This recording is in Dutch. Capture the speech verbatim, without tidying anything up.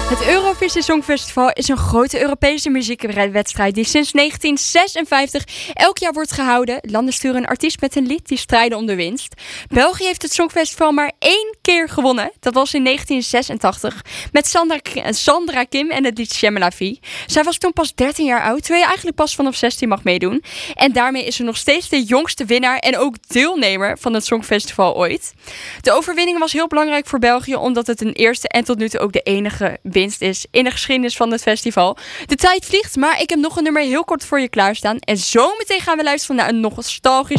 Het Eurovisie Songfestival is een grote Europese muziekwedstrijd die sinds negentien zesenvijftig elk jaar wordt gehouden. Landen sturen een artiest met een lied die strijden om de winst. België heeft het Songfestival maar één keer gewonnen. Dat was in negentien zesentachtig met Sandra, Sandra Kim en het lied J'aime la vie. Zij was toen pas dertien jaar oud, terwijl je eigenlijk pas vanaf zestien mag meedoen. En daarmee is ze nog steeds de jongste winnaar en ook deelnemer van het Songfestival ooit. De overwinning was heel belangrijk voor België, omdat het een eerste en tot nu toe ook de enige winst is in de geschiedenis van het festival. De tijd vliegt, maar ik heb nog een nummer heel kort voor je klaarstaan. En zometeen gaan we luisteren naar een nostalgisch